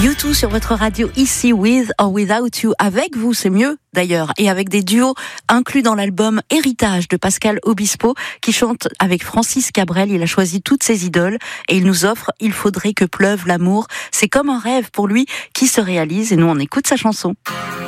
U2 sur votre radio ici, With or Without You. Avec vous, c'est mieux d'ailleurs, et avec des duos inclus dans l'album Héritage de Pascal Obispo, qui chante avec Francis Cabrel. Il a choisi toutes ses idoles et il nous offre Il faudrait que pleuve l'amour. C'est comme un rêve pour lui qui se réalise et nous on écoute sa chanson.